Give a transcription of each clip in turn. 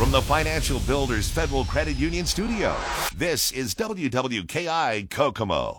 from the Financial Builders Federal Credit Union studio, this is WWKI Kokomo.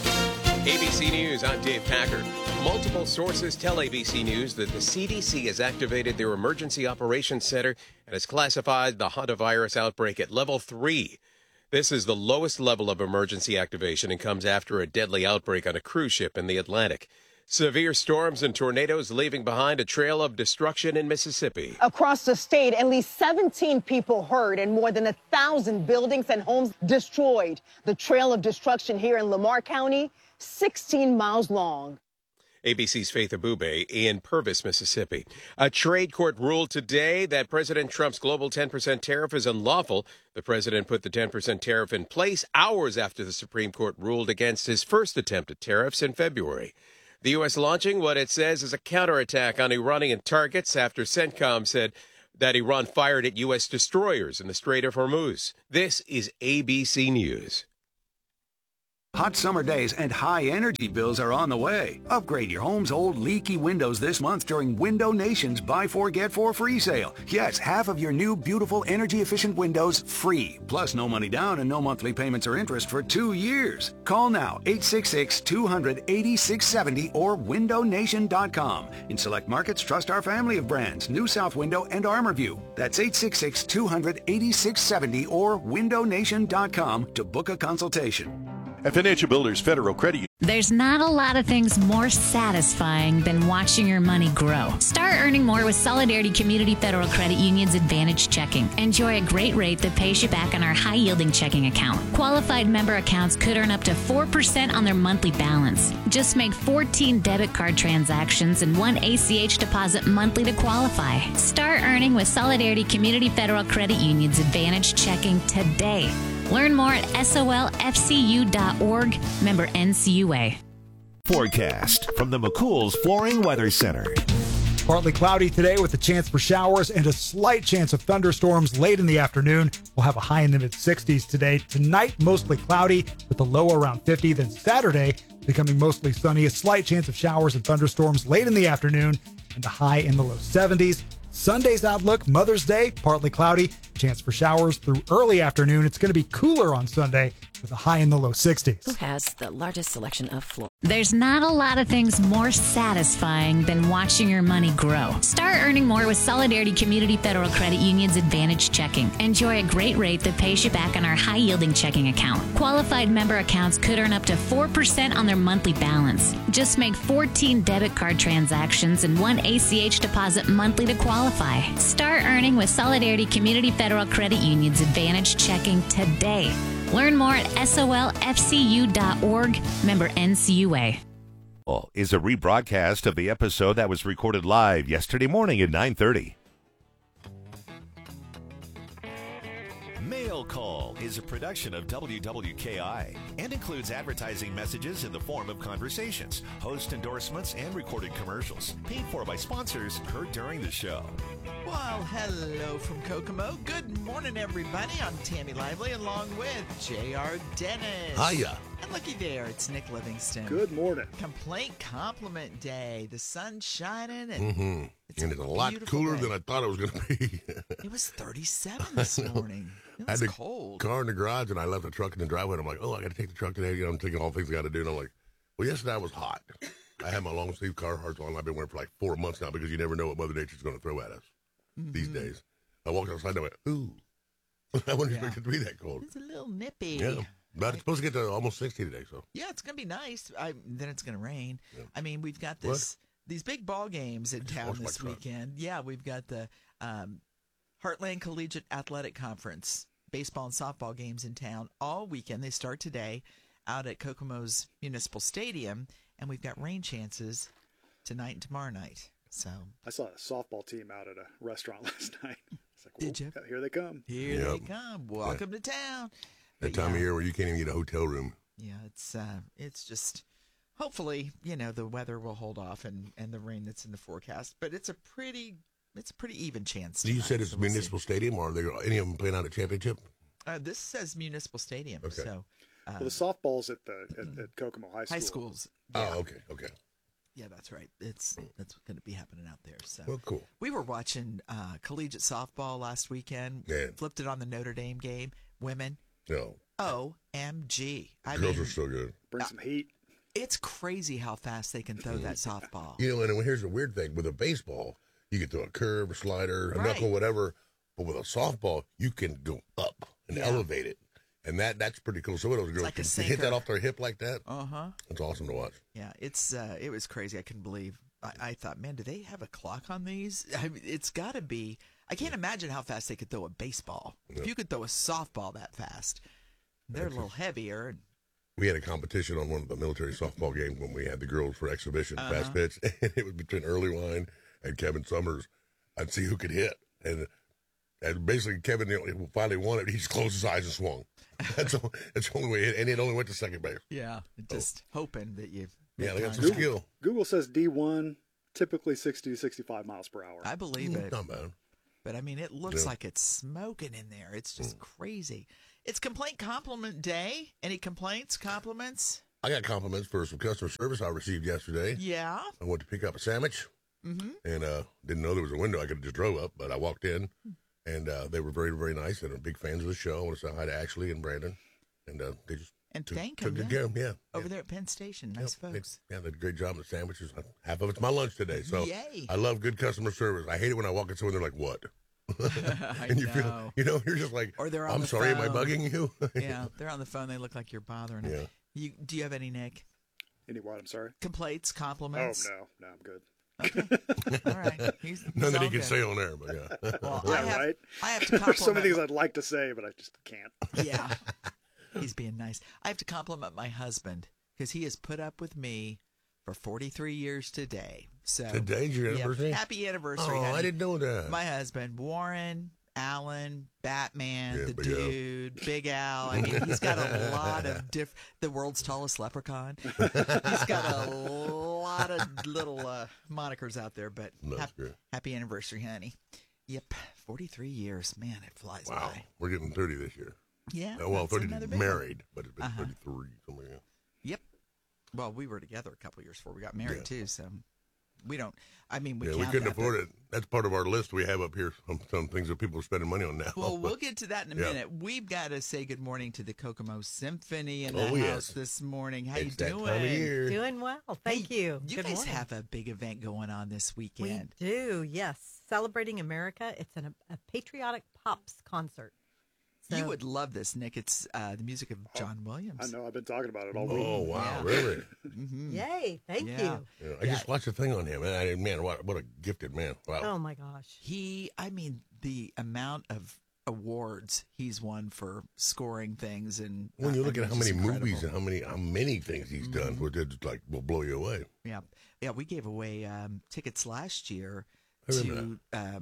ABC News, I'm Dave Packard. Multiple sources tell ABC News that the CDC has activated their Emergency Operations Center and has classified the hantavirus outbreak at level 3. This is the lowest level of emergency activation and comes after a deadly outbreak on a cruise ship in the Atlantic. Severe storms and tornadoes leaving behind a trail of destruction in Mississippi. Across the state, at least 17 people hurt and more than 1,000 buildings and homes destroyed. The trail of destruction here in Lamar County, 16 miles long. ABC's Faith Abube in Purvis, Mississippi. A trade court ruled today that President Trump's global 10% tariff is unlawful. The president put the 10% tariff in place hours after the Supreme Court ruled against his first attempt at tariffs in February. The U.S. launching what it says is a counterattack on Iranian targets after CENTCOM said that Iran fired at U.S. destroyers in the Strait of Hormuz. This is ABC News. Hot summer days and high energy bills are on the way. Upgrade your home's old leaky windows this month during Window Nation's Buy 4 Get 4 free sale. Yes, half of your new beautiful energy efficient windows free. Plus no money down and no monthly payments or interest for 2 years. Call now 866-200-8670 or windownation.com. In select markets, trust our family of brands, New South Window and ArmorView. That's 866-200-8670 or windownation.com to book a consultation. At Financial Builders Federal Credit Union. There's not a lot of things more satisfying than watching your money grow. Start earning more with Solidarity Community Federal Credit Union's Advantage Checking. Enjoy a great rate that pays you back on our high-yielding checking account. Qualified member accounts could earn up to 4% on their monthly balance. Just make 14 debit card transactions and 1 ACH deposit monthly to qualify. Start earning with Solidarity Community Federal Credit Union's Advantage Checking today. Learn more at solfcu.org, member NCUA. Forecast from the McCool's Flooring Weather Center. Partly cloudy today with a chance for showers and a slight chance of thunderstorms late in the afternoon. We'll have a high in the mid-60s today. Tonight, mostly cloudy with a low around 50. Then Saturday, becoming mostly sunny. A slight chance of showers and thunderstorms late in the afternoon and a high in the low 70s. Sunday's outlook, Mother's Day, partly cloudy, chance for showers through early afternoon. It's going to be cooler on Sunday with a high in the low 60s. Who has the largest selection of floor? There's not a lot of things more satisfying than watching your money grow. Start earning more with Solidarity Community Federal Credit Union's Advantage Checking. Enjoy a great rate that pays you back on our high-yielding checking account. Qualified member accounts could earn up to 4% on their monthly balance. Just make 14 debit card transactions and 1 ACH deposit monthly to qualify. Start earning with Solidarity Community Federal Credit Union's Advantage Checking today. Learn more at solfcu.org, member NCUA. Is a rebroadcast of the episode that was recorded live yesterday morning at 9:30. Mail Call is a production of WWKI and includes advertising messages in the form of conversations, host endorsements, and recorded commercials. Paid for by sponsors heard during the show. Well, hello from Kokomo. Good morning, everybody. I'm Tammy Lively along with J.R. Dennis. Hiya. And looky there, it's Nick Livingston. Good morning. Complaint Compliment Day. The sun's shining and it's a lot cooler than I thought it was going to be. It was 37 this morning. It was cold. Car in the garage, and I left the truck in the driveway. And I'm like, oh, I got to take the truck today. You know, I'm thinking all things I got to do. And I'm like, well, yesterday I was hot. I had my long sleeve Carhartts on. I've been wearing for like 4 months now because you never know what Mother Nature's going to throw at us these days. I walked outside and I went, ooh. I wouldn't expect it to be that cold. It's a little nippy. Yeah. But it's supposed to get to almost 60 today, so. Yeah, it's going to be nice. Then it's going to rain. Yeah. I mean, we've got these big ball games in town this weekend. Yeah, we've got the Heartland Collegiate Athletic Conference baseball and softball games in town all weekend. They start today out at Kokomo's Municipal Stadium, and we've got rain chances tonight and tomorrow night. So I saw a softball team out at a restaurant last night. It's like, did you? Here they come. Here they come. Welcome to town. That time of year where you can't even get a hotel room. Yeah, it's just hopefully, the weather will hold off and the rain that's in the forecast. But it's a pretty even chance. You said it's Municipal Stadium, or are there any of them playing out at championship? This says Municipal Stadium. Okay. So the softball's at Kokomo High School. High schools. Yeah. Oh, okay. Yeah, that's right. That's going to be happening out there. So, well, cool. We were watching collegiate softball last weekend. Yeah. Flipped it on the Notre Dame game. Women. No. OMG. Girls are so good. Bring some heat. It's crazy how fast they can throw that softball. You know, and here's the weird thing. With a baseball, you can throw a curve, a slider, a knuckle, whatever. But with a softball, you can go up and elevate it. And that's pretty cool. Some of those girls like can sinker. hit that off their hip like that. Uh-huh. It's awesome to watch. Yeah, it was crazy. I couldn't believe. I thought, man, do they have a clock on these? I mean, it's got to be. I can't imagine how fast they could throw a baseball. If you could throw a softball that fast, they're a little heavier. We had a competition on one of the military softball games when we had the girls for exhibition fast pitch, and it was between Earlywine and Kevin Summers. I'd see who could hit, and basically Kevin finally won it. He just closed his eyes and swung. That's the only way, and it only went to second base. Yeah, just hoping that you. Yeah, they got some skill. Google says D1 typically 60 to 65 miles per hour. I believe it. Not bad. But I mean, it looks like it's smoking in there. It's just crazy. It's Complaint Compliment Day. Any complaints, compliments? I got compliments for some customer service I received yesterday. Yeah. I went to pick up a sandwich, and didn't know there was a window. I could have just drove up, but I walked in, and they were very, very nice and big fans of the show. I want to say hi to Ashley and Brandon, and they just thank took them. good care of them. Yeah. Over there at Penn Station. Nice folks. They did a great job with the sandwiches. Half of it's my lunch today, so Yay. I love good customer service. I hate it when I walk in somewhere and they're like, "What?" And you feel, you're just like, or they're on I'm the sorry, phone. am I bugging you? Yeah, they're on the phone. They look like you're bothering them. Yeah. Do you have any, Nick? Any what? I'm sorry. Complaints, compliments? Oh no, I'm good. Okay. All right. He's None that he all can good. say on air, but yeah. Well, Right? I have to compliment. There's so many things I'd like to say, but I just can't. Yeah. He's being nice. I have to compliment my husband because he has put up with me for 43 years today. So Today's your anniversary? Happy anniversary, Oh, honey. I didn't know that. My husband, Warren, Alan, Batman, Yeah, the Big Al. dude, Big Al. I mean, he's got a lot of the world's tallest leprechaun. He's got a lot of little monikers out there, but happy anniversary, honey. Yep, 43 years. Man, it flies by. We're getting 30 this year. Yeah. Well, that's 30 another big married, but it's been 33. Something like that. Yep. Well, we were together a couple years before we got married, too, so we don't, I mean, we we count couldn't that, afford but- it. That's part of our list we have up here, some things that people are spending money on now. Well, But we'll get to that in a yeah. minute. We've got to say good morning to the Kokomo Symphony in the Oh, house yes. this morning. How It's you that doing? time of year. Doing well. Thank you. You Good guys morning. have a big event going on this weekend. We do, yes. Celebrating America. It's a patriotic pops concert. So, You would love this, Nick. It's the music of John Williams. I know. I've been talking about it all week. Oh, wow, Yeah. really? Yay. Thank Yeah. you. Yeah, I just watched a thing on him, and man, what a gifted man. Wow. Oh, my gosh. The amount of awards he's won for scoring things, and When you look at how many movies and and how many things he's done, which is like will blow you away. yeah, we gave away tickets last year I remember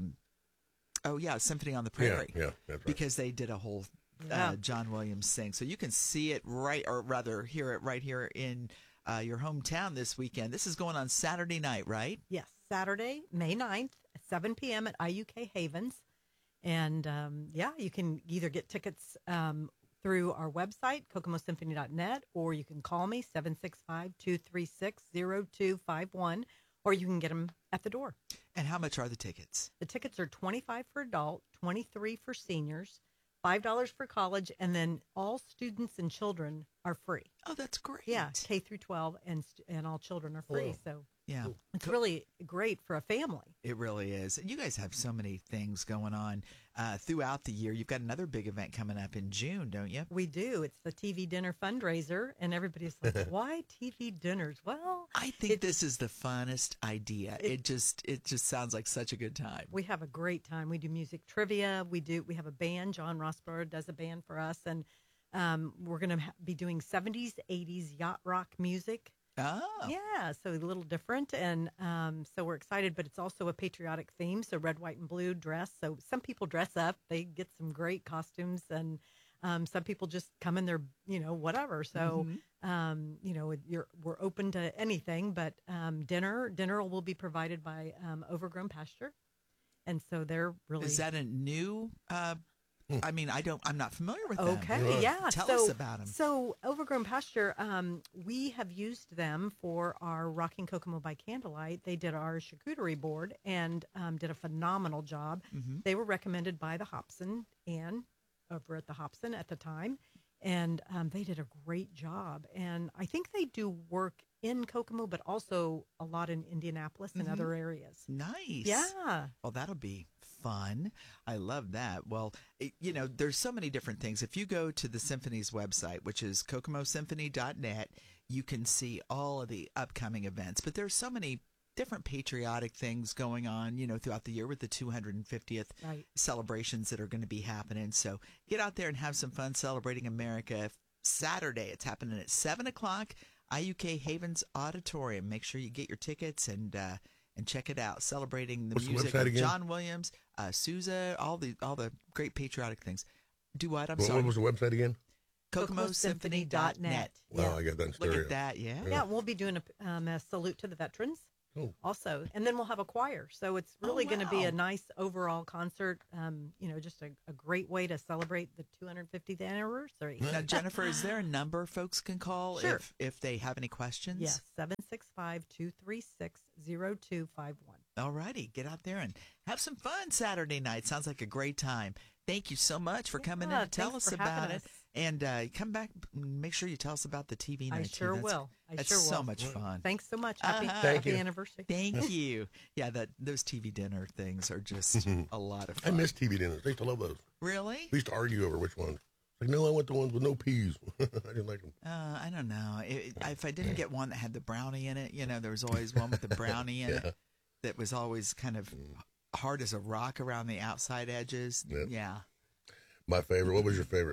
to Symphony on the Prairie. Yeah, that's right. Because they did a whole Yeah. John Williams thing. So you can see it or rather hear it right here in your hometown this weekend. This is going on Saturday night, right? Yes. Saturday, May 9th, at 7 p.m. at IUK Havens. And, you can either get tickets through our website, KokomoSymphony.net, or you can call me, 765-236-0251, or you can get them at the door. And how much are the tickets? The tickets are $25 for adult, $23 for seniors, $5 for college, and then all students and children are free. Oh, that's great. Yeah, K through 12 and all children are free. So Yeah. it's really great for a family. It really is. You guys have so many things going on throughout the year. You've got another big event coming up in June, don't you? We do. It's the TV dinner fundraiser, and everybody's like, "Why TV dinners?" Well, I think this is the funnest idea. It just sounds like such a good time. we have a great time. We do music trivia. We have a band. John Rossborough does a band for us, and we're going to be doing 70s, 80s yacht rock music. Oh. Yeah, so a little different, and so we're excited, but it's also a patriotic theme, so red, white, and blue dress. So some people dress up. They get some great costumes, and some people just come in their, whatever. So, we're open to anything, but dinner will be provided by Overgrown Pasture, and so they're really... Is that a new I mean, I'm not familiar with them. Okay, yeah. Tell us about them. So Overgrown Pasture, we have used them for our Rocking Kokomo by Candlelight. They did our charcuterie board and did a phenomenal job. Mm-hmm. They were recommended by the Hobson Ann over at the Hobson at the time, and they did a great job. And I think they do work in Kokomo, but also a lot in Indianapolis and other areas. Nice. Yeah. Well, that'll be fun. I love that. Well, there's so many different things. If you go to the Symphony's website, which is KokomoSymphony.net, you can see all of the upcoming events. But there's so many different patriotic things going on, throughout the year with the 250th celebrations that are going to be happening. So get out there and have some fun celebrating America. Saturday, it's happening at 7 o'clock. IUK Havens Auditorium. Make sure you get your tickets and check it out. Celebrating the music of John Williams, Sousa, all the great patriotic things. Do what? I'm sorry. What was the website again? KokomoSymphony.net. Wow, I got that in stereo. Look at that, yeah. Yeah, we'll be doing a salute to the veterans. Also, and then we'll have a choir, so it's really going to be a nice overall concert. Just a great way to celebrate the 250th anniversary. Now, Jennifer, is there a number folks can call if they have any questions? Yes, 765-236-0251. All righty, get out there and have some fun Saturday night. Sounds like a great time. Thank you so much for coming in to tell us about it. And come back and make sure you tell us about the TV night. I sure will. That's so much fun. Thanks so much. Happy anniversary. Thank you. Yeah, those TV dinner things are just a lot of fun. I miss TV dinners. I used to love those. Really? We used to argue over which ones. Like, no, I want the ones with no peas. I didn't like them. I don't know. If I didn't get one that had the brownie in it, there was always one with the brownie in it that was always kind of hard as a rock around the outside edges. Yeah. My favorite. What was your favorite?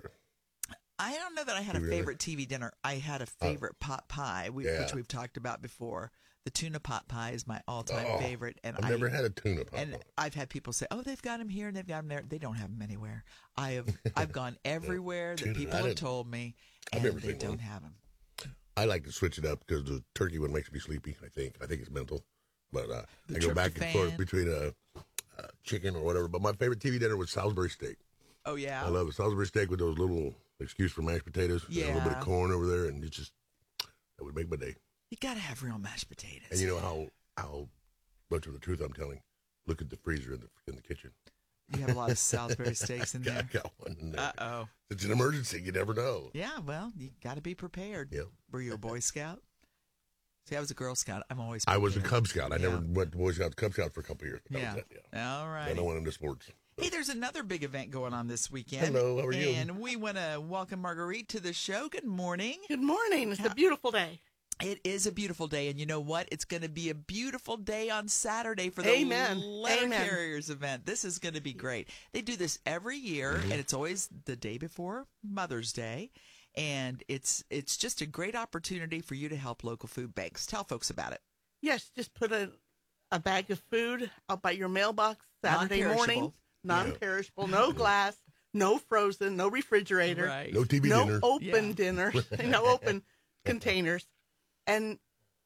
I don't know that I had a favorite TV dinner. I had a favorite pot pie, which we've talked about before. The tuna pot pie is my all-time favorite. And I've never had a tuna pot pie. And I've had people say, "Oh, they've got them here and they've got them there." They don't have them anywhere. I've gone everywhere that people have told me, and they don't have them. I like to switch it up because the turkey one makes me sleepy. I think it's mental, but I go back and forth between chicken or whatever. But my favorite TV dinner was Salisbury steak. Oh yeah, I love a Salisbury steak with those little excuse for mashed potatoes. Yeah, and a little bit of corn over there, and that would make my day. You gotta have real mashed potatoes. And you know how much of the truth I'm telling. Look at the freezer in the kitchen. You have a lot of Salisbury steaks in there. I got one in there. Uh-oh. It's an emergency. You never know. Yeah, well, you got to be prepared. Yeah. Were you a Boy Scout? See, I was a Girl Scout. I'm always prepared. I was a Cub Scout. I never went to Boy Scouts, Cub Scouts for a couple of years. All right. Then I went into sports. Hey, there's another big event going on this weekend. Hello, how are you? And we want to welcome Marguerite to the show. Good morning. Good morning. It's a beautiful day. It is a beautiful day, and you know what? It's going to be a beautiful day on Saturday for the Letter Carriers event. This is going to be great. They do this every year, and it's always the day before Mother's Day, and it's just a great opportunity for you to help local food banks. Tell folks about it. Yes, just put a bag of food out by your mailbox Saturday morning. Non-perishable, no glass, no frozen, no refrigerator, no TV dinner, no open dinner, no open containers. And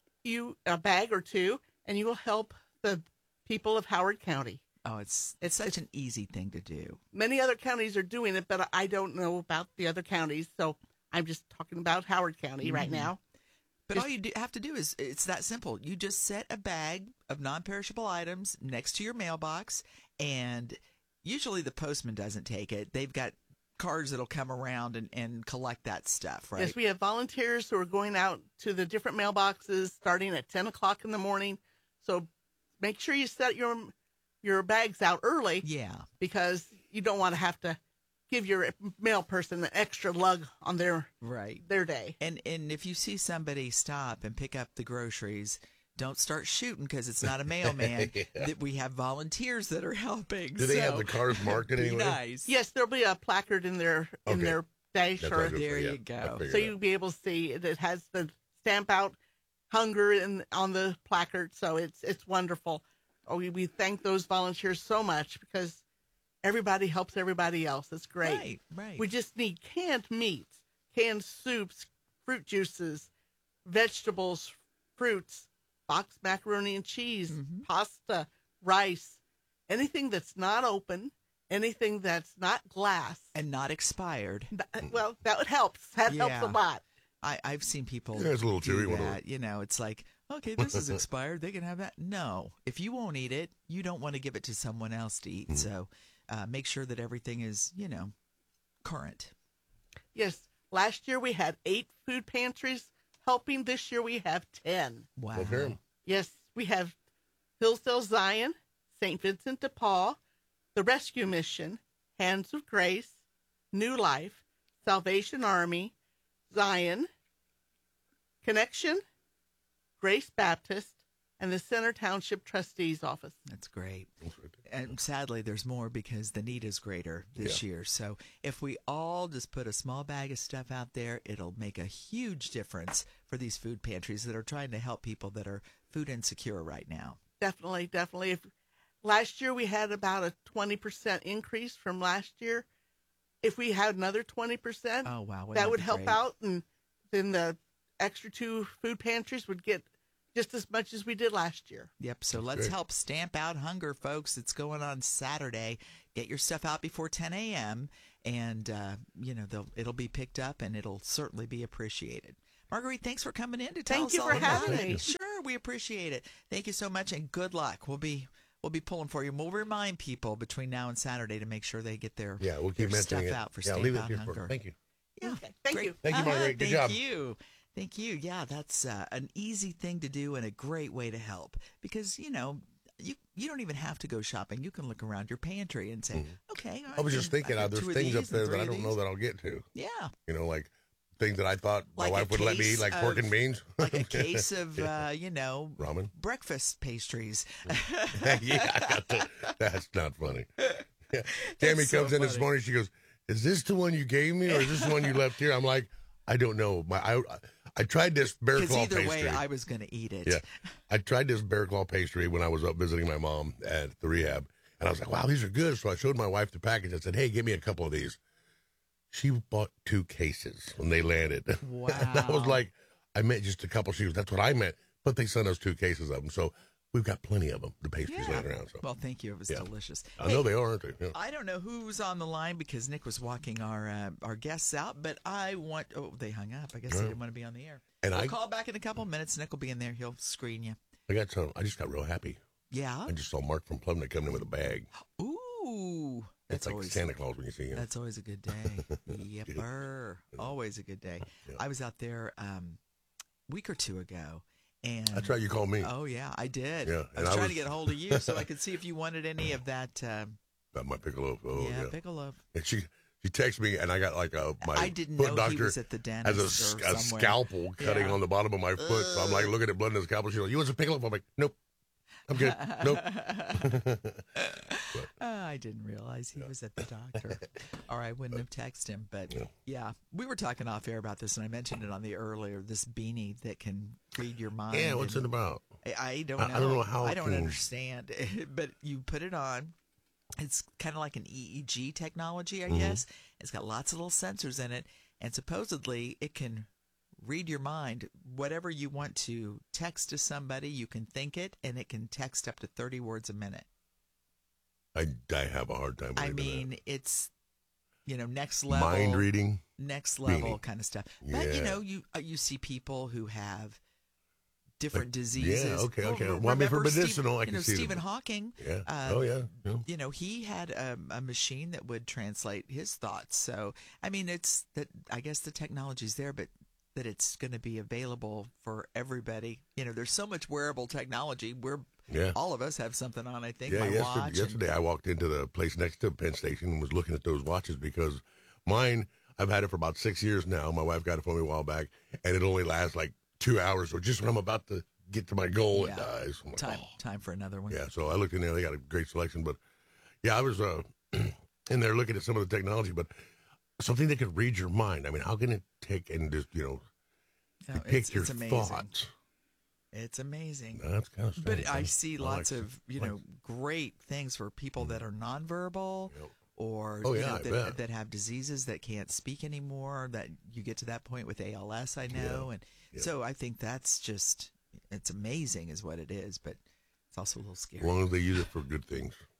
a bag or two, and you will help the people of Howard County. Oh, it's such an easy thing to do. Many other counties are doing it, but I don't know about the other counties, so I'm just talking about Howard County right now. But all you have to do is, it's that simple. You just set a bag of non-perishable items next to your mailbox, and usually the postman doesn't take it. They've got cars that'll come around and collect that stuff, right? Yes, we have volunteers who are going out to the different mailboxes starting at 10 o'clock in the morning. So make sure you set your bags out early. Yeah. Because you don't want to have to give your mail person an extra lug on their day. And if you see somebody stop and pick up the groceries, don't start shooting because it's not a mailman. That we have volunteers that are helping. Do they have the cars marked anyway? Nice. Yes, there'll be a placard in their dash. There you go. So you'll be able to see it has the stamp out hunger on the placard. So it's wonderful. We thank those volunteers so much because everybody helps everybody else. It's great. Right. We just need canned meats, canned soups, fruit juices, vegetables, fruits, boxed macaroni and cheese, pasta, rice, anything that's not open anything that's not glass and not expired. Well, that helps. That helps a lot. I've seen people it's a little chewy, do that. You know, it's like, okay, this is expired. They can have that. No. If you won't eat it, you don't want to give it to someone else to eat. So make sure that everything is, current. Yes. Last year we had 8 food pantries helping. This year we have 10. Wow. Okay. Yes. We have Hillsdale Zion, St. Vincent de Paul, the Rescue Mission, Hands of Grace, New Life, Salvation Army, Zion, Connection, Grace Baptist, and the Center Township Trustee's Office. That's great. And sadly, there's more because the need is greater this year. So if we all just put a small bag of stuff out there, it'll make a huge difference for these food pantries that are trying to help people that are food insecure right now. Definitely. Last year we had about a 20% increase from last year. If we had another 20%, oh wow, that would help out, and then the extra 2 food pantries would get just as much as we did last year. Yep. So let's help stamp out hunger, folks. It's going on Saturday. Get your stuff out before 10 a.m. and it'll be picked up, and it'll certainly be appreciated. Marguerite, thanks for coming in to tell us all about it. Thank you for having me. Sure, we appreciate it. Thank you so much, and good luck. We'll be pulling for you. And we'll remind people between now and Saturday to make sure they get their we'll keep stuff it out for Stamp Out Hunger. Hunger. Thank you. Yeah. Okay. Thank you. Thank you, Marguerite. Good job. Thank you. Yeah, that's an easy thing to do and a great way to help because, you don't even have to go shopping. You can look around your pantry and say, okay. I was just thinking, there's things up there that I don't know that I'll get to. Yeah. Like things that I thought my wife would let me eat, like pork and beans. Like a case of, ramen. Breakfast pastries. Yeah, I got that. That's not funny. Yeah. Tammy comes in this morning. She goes, is this the one you gave me or is this the one you left here? I'm like, I don't know. I tried this bear claw pastry. Either way, I was going to eat it. Yeah. I tried this bear claw pastry when I was up visiting my mom at the rehab. And I was like, wow, these are good. So I showed my wife the package. I said, hey, give me a couple of these. She bought 2 cases when they landed. Wow. And I was like, I meant just a couple. She goes, that's what I meant. But they sent us 2 cases of them. So we've got plenty of them, the pastries laying around. So. Well, thank you. It was delicious. I know they are, aren't they? Yeah. I don't know who's on the line because Nick was walking our guests out, but they hung up. I guess they didn't want to be on the air. And I'll call back in a couple of minutes. Nick will be in there. He'll screen you. I just got real happy. Yeah? I just saw Mark from Plumnet coming in with a bag. Ooh. That's like always Santa Claus when you see him. That's always a good day. Yepper. Always a good day. Yeah. I was out there a week or 2 ago. And that's right. You called me. Oh, yeah, I did. Yeah. I was trying to get a hold of you so I could see if you wanted any of that. About my pickle loaf. Oh, yeah. Pickle loaf. And she texted me, and I got like my I didn't foot know doctor he was at the dentist has or a scalpel cutting on the bottom of my foot. So I'm like looking at blood in the scalpel. She's like, you want some pickle loaf? I'm like, nope. I'm good. Nope. I didn't realize he was at the doctor. Or I wouldn't have texted him. But yeah, we were talking off air about this, and I mentioned it on the earlier, this beanie that can read your mind. Yeah, what's it about? I don't know. I don't know how I don't understand. But you put it on. It's kind of like an EEG technology, I guess. It's got lots of little sensors in it, and supposedly it can read your mind. Whatever you want to text to somebody, you can think it, and it can text up to 30 words a minute. I have a hard time believing that. It's, next level. Mind reading. Next level kind of stuff. But, you see people who have different diseases. Yeah, okay. Well, I mean, for medicinal, I can see Stephen Hawking. Yeah. He had a machine that would translate his thoughts. So, I mean, it's that. I guess the technology's there, but that it's going to be available for everybody. There's so much wearable technology. All of us have something on, I think. Yeah, watch. Yesterday I walked into the place next to Penn Station and was looking at those watches because mine, I've had it for about 6 years now. My wife got it for me a while back, and it only lasts like 2 hours. So just when I'm about to get to my goal, it dies. I'm like, time for another one. Yeah, so I looked in there. They got a great selection. But, yeah, I was in there looking at some of the technology, but something that could read your mind. I mean, how can it take and just, depict your thoughts? It's amazing. That's kind of strange. But I see lots of, great things for people that are nonverbal or that have diseases that can't speak anymore, that you get to that point with ALS, I know. And so I think that's just, it's amazing is what it is, but it's also a little scary. As long as they use it for good things.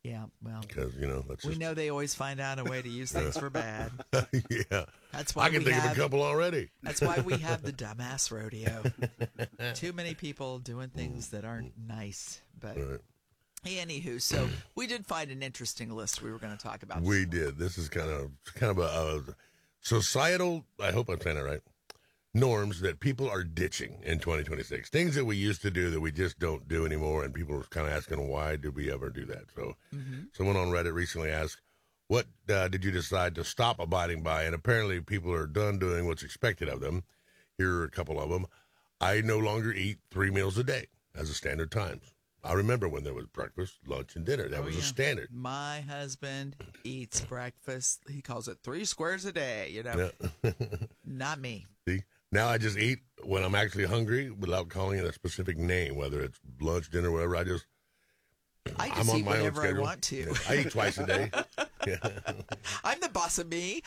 Yeah, well, because that's we know they always find out a way to use things for bad. Yeah, that's why I can think of a couple already. That's why we have the dumbass rodeo. Too many people doing things that aren't nice. But anywho, so we did find an interesting list we were going to talk about. We did. This is kind of a societal. I hope I'm saying it right. Norms that people are ditching in 2026. Things that we used to do that we just don't do anymore, and people are kind of asking, why did we ever do that? So someone on Reddit recently asked, what did you decide to stop abiding by? And apparently people are done doing what's expected of them. Here are a couple of them. I no longer eat 3 meals a day as a standard times. I remember when there was breakfast, lunch, and dinner. That was a standard. My husband eats breakfast. He calls it 3 squares a day, Not me. See? Now I just eat when I'm actually hungry without calling it a specific name, whether it's lunch, dinner, whatever. I just I'm on eat my whenever own schedule. I want to. Yeah. I eat twice a day. Yeah. I'm the boss of me.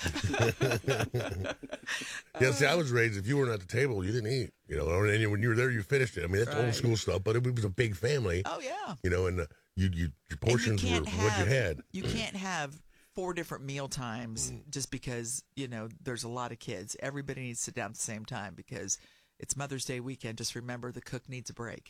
Yeah, see, I was raised, if you weren't at the table, you didn't eat. And when you were there, you finished it. I mean, that's old school stuff, but it was a big family. Oh, yeah. And your portions were what you had. You can't have 4 different meal times just because, there's a lot of kids. Everybody needs to sit down at the same time because it's Mother's Day weekend. Just remember the cook needs a break.